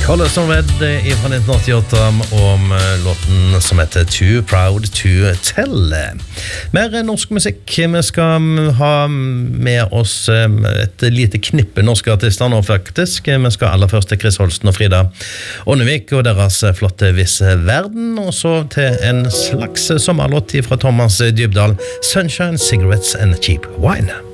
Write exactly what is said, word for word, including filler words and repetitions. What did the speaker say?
Colors of Red fra nitten åttiåtte om låten som heter Too Proud to Tell. Mer norsk musikk. Vi skal ha med oss et lite knippe norske artister nå faktisk. Vi skal aller først til Chris Holsten og Frida Ånnevik og deres flotte Visse Verden, og så til en slags sommerlåt fra Thomas Dybdahl, Sunshine, Cigarettes and Cheap Wine.